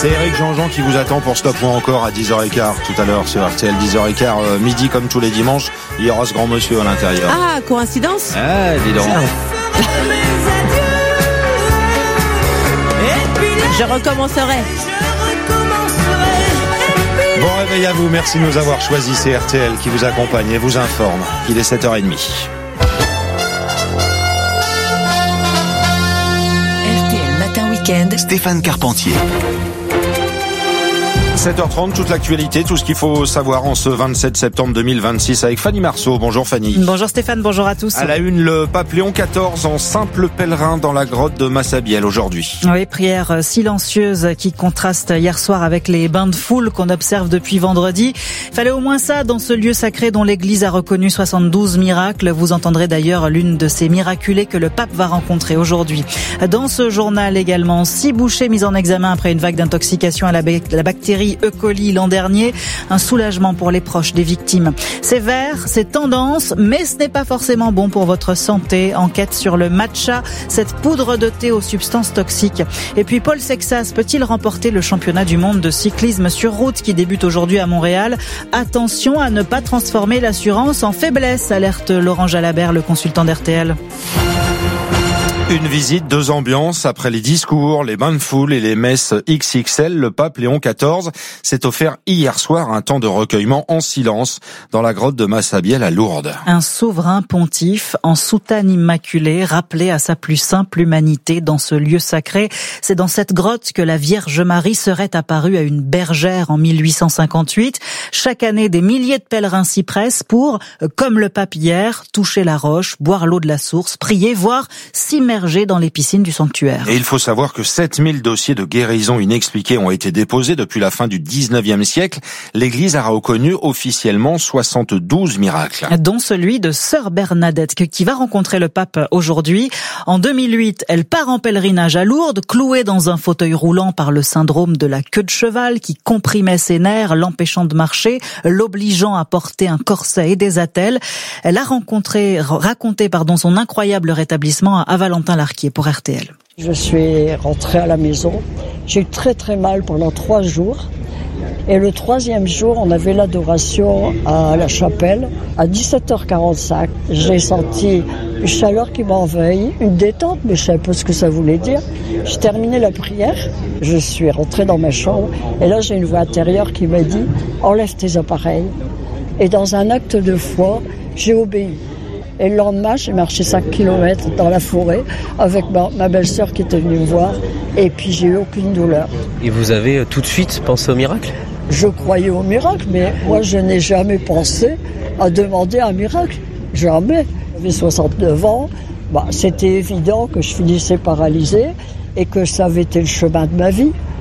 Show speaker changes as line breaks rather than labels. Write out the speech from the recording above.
C'est Eric Jean-Jean qui vous attend pour Stop ou encore à 10h15 tout à l'heure sur RTL. 10h15 midi comme tous les dimanches. Il y aura ce grand monsieur à l'intérieur.
Ah, coïncidence?
Ah, dis donc.
Je recommencerai.
Bon réveil à vous, merci de nous avoir choisis. C'est RTL qui vous accompagne et vous informe. Il est 7h30.
RTL Matin Week-end,
Stéphane Carpentier.
7h30, toute l'actualité, tout ce qu'il faut savoir en ce 27 septembre 2026 avec Fanny Marceau. Bonjour Fanny.
Bonjour Stéphane, bonjour à tous.
À la une, le pape Léon XIV en simple pèlerin dans la grotte de Massabielle aujourd'hui.
Oui, prière silencieuse qui contraste hier soir avec les bains de foule qu'on observe depuis vendredi. Fallait au moins ça dans ce lieu sacré dont l'Église a reconnu 72 miracles. Vous entendrez d'ailleurs l'une de ces miraculées que le pape va rencontrer aujourd'hui. Dans ce journal également, 6 bouchers mis en examen après une vague d'intoxication à la bactérie E. coli l'an dernier. Un soulagement pour les proches des victimes. C'est vert, c'est tendance, mais ce n'est pas forcément bon pour votre santé. Enquête sur le matcha, cette poudre de thé aux substances toxiques. Et puis Paul Sexas peut-il remporter le championnat du monde de cyclisme sur route qui débute aujourd'hui à Montréal? Attention à ne pas transformer l'assurance en faiblesse, alerte Laurent Jalabert, le consultant d'RTL.
Une visite, 2 ambiances. Après les discours, les bains de foule et les messes XXL, le pape Léon XIV s'est offert hier soir un temps de recueillement en silence dans la grotte de Massabielle à Lourdes.
Un souverain pontife en soutane immaculée, rappelé à sa plus simple humanité dans ce lieu sacré. C'est dans cette grotte que la Vierge Marie serait apparue à une bergère en 1858. Chaque année, des milliers de pèlerins s'y pressent pour, comme le pape hier, toucher la roche, boire l'eau de la source, prier, voire s'immerger dans les piscines du sanctuaire.
Et il faut savoir que 7000 dossiers de guérison inexpliqués ont été déposés depuis la fin du 19e siècle. L'Église a reconnu officiellement 72 miracles.
Dont celui de sœur Bernadette qui va rencontrer le pape aujourd'hui. En 2008, elle part en pèlerinage à Lourdes, clouée dans un fauteuil roulant par le syndrome de la queue de cheval qui comprimait ses nerfs, l'empêchant de marcher, l'obligeant à porter un corset et des attelles. Elle a raconté son incroyable rétablissement à Valentin-Larquier pour RTL.
Je suis rentrée à la maison. J'ai eu très très mal pendant 3 jours. Et le 3e jour, on avait l'adoration à la chapelle. À 17h45, j'ai senti une chaleur qui m'a envahi, une détente, mais je savais pas ce que ça voulait dire. J'ai terminé la prière, je suis rentrée dans ma chambre. Et là, j'ai une voix intérieure qui m'a dit « Enlève tes appareils ». Et dans un acte de foi, j'ai obéi. Et le lendemain, j'ai marché 5 km dans la forêt avec ma belle-sœur qui était venue me voir. Et puis, j'ai eu aucune douleur.
Et vous avez tout de suite pensé au miracle ?
Je croyais au miracle, mais moi, je n'ai jamais pensé à demander un miracle. Jamais. J'avais 69 ans. C'était évident que je finissais paralysée et que ça avait été le chemin de ma vie.